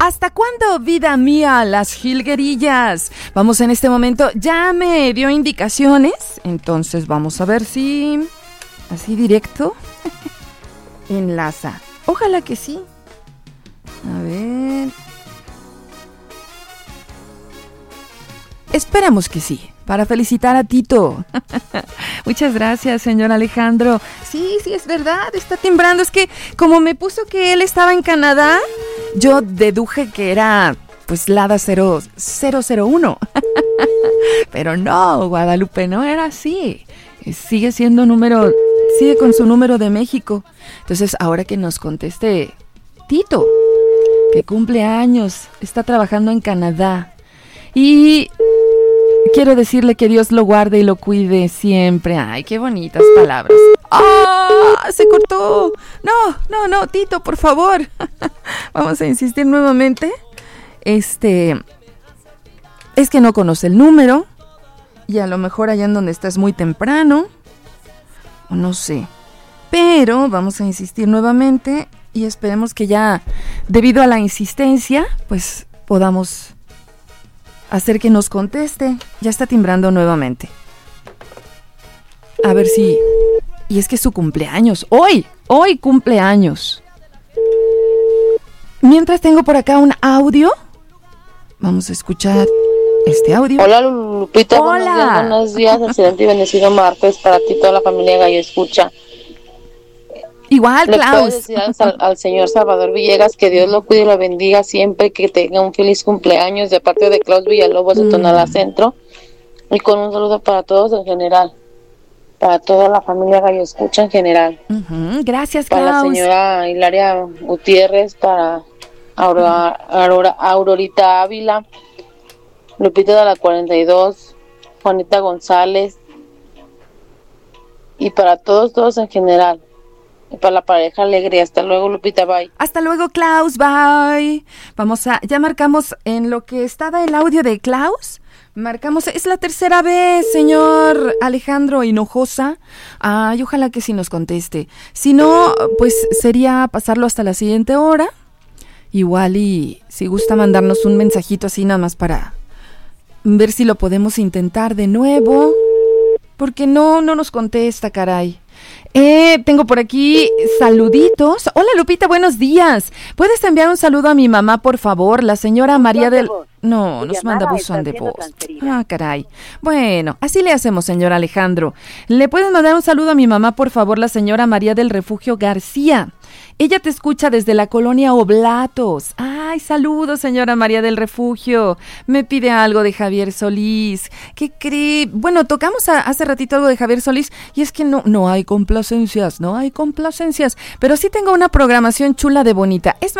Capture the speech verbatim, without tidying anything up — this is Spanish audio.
¿Hasta cuándo, vida mía, las jilguerillas? Vamos en este momento, ya me dio indicaciones, entonces vamos a ver si, así directo, enlaza. Ojalá que sí. A ver. Esperamos que sí, para felicitar a Tito. Muchas gracias, señor Alejandro. Sí, sí, es verdad, está timbrando. Es que como me puso que él estaba en Canadá, yo deduje que era, pues, Lada cero cero uno. Pero no, Guadalupe, no era así. Sigue siendo número, sigue con su número de México. Entonces, ahora que nos conteste Tito, que cumple años, está trabajando en Canadá. Y quiero decirle que Dios lo guarde y lo cuide siempre. Ay, qué bonitas palabras. ¡Ah! ¡Se cortó! No, no, no, Tito, por favor. Vamos a insistir nuevamente. Este, es que no conoce el número. Y a lo mejor allá en donde está es muy temprano. O no sé. Pero vamos a insistir nuevamente. Y esperemos que ya, debido a la insistencia, pues podamos hacer que nos conteste. Ya está timbrando nuevamente. A ver si... Y es que es su cumpleaños. Hoy, hoy cumpleaños. Mientras tengo por acá un audio. Vamos a escuchar este audio. Hola, Lupita. Hola. Buenos días, buenos días. Excelente y bendecido martes para ti, toda la familia Gallo Escucha. Igual, Le Klaus. puedo decir al, al señor Salvador Villegas que Dios lo cuide y lo bendiga siempre, que tenga un feliz cumpleaños de parte de Klaus Villalobos de mm. Tonalá Centro, y con un saludo para todos en general, para toda la familia Gallo Escucha en general. Uh-huh. Gracias, Klaus. Para la señora Hilaria Gutiérrez, para Aurora, Aurora, Aurorita Ávila, Lupita de la cuarenta y dos, Juanita González, y para todos, todos en general. Y para la pareja alegre. Hasta luego, Lupita, bye. Hasta luego, Klaus, bye. Vamos a, ya marcamos en lo que estaba el audio de Klaus. Marcamos, es la tercera vez, señor Alejandro Hinojosa. Ay, ojalá que sí nos conteste. Si no, pues sería pasarlo hasta la siguiente hora. Igual y si gusta mandarnos un mensajito así nada más para ver si lo podemos intentar de nuevo. Porque no, no nos contesta, caray. Eh, tengo por aquí saluditos. Hola, Lupita, buenos días. ¿Puedes enviar un saludo a mi mamá, por favor? La señora María del... No, nos manda buzón de voz. Ah, caray. Bueno, así le hacemos, señor Alejandro. ¿Le puedes mandar un saludo a mi mamá, por favor, la señora María del Refugio García? Ella te escucha desde la colonia Oblatos. Ay, saludos, señora María del Refugio. Me pide algo de Javier Solís. ¿Qué cree? Bueno, tocamos a, hace ratito algo de Javier Solís y es que no, no hay complacencias, no hay complacencias, pero sí tengo una programación chula de bonita. Es